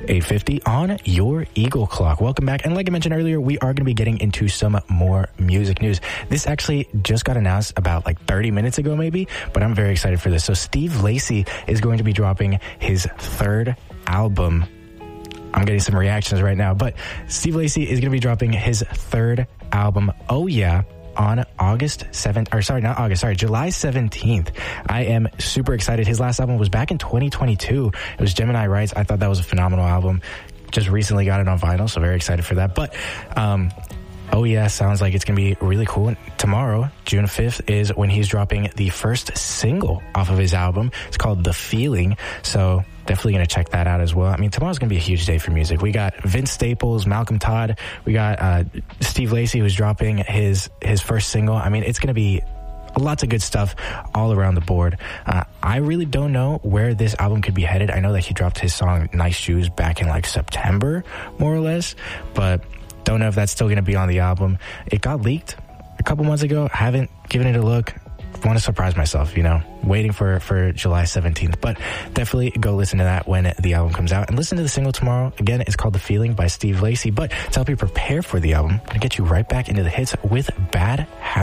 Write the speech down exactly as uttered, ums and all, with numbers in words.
eight fifty on your Eagle Clock. Welcome back. And like I mentioned earlier, we are going to be getting into some more music news. This actually just got announced about like thirty minutes ago, maybe, but I'm very excited for this. So Steve Lacy is going to be dropping his third album. I'm getting some reactions right now, but Steve Lacy is going to be dropping his third album, Oh Yeah, on August seventh, or sorry, not August, sorry, July seventeenth. I am super excited. His last album was back in twenty twenty-two. It was Gemini Rights. I thought that was a phenomenal album. Just recently got it on vinyl, so very excited for that. But, um, Oh Yeah sounds like it's going to be really cool. Tomorrow, June fifth, is when he's dropping the first single off of his album. It's called The Feeling. So definitely going to check that out as well. I mean, tomorrow's going to be a huge day for music. We got Vince Staples, Malcolm Todd. We got uh, Steve Lacy, who's dropping his, his first single. I mean, it's going to be lots of good stuff all around the board. Uh, I really don't know where this album could be headed. I know that he dropped his song Nice Shoes back in like September, more or less, but don't know if that's still going to be on the album. It got leaked a couple months ago. I haven't given it a look. Want to surprise myself, you know, waiting for, for July seventeenth. But definitely go listen to that when the album comes out. And listen to the single tomorrow. Again, it's called The Feeling by Steve Lacy. But to help you prepare for the album, I'm going to get you right back into the hits with Bad Habits.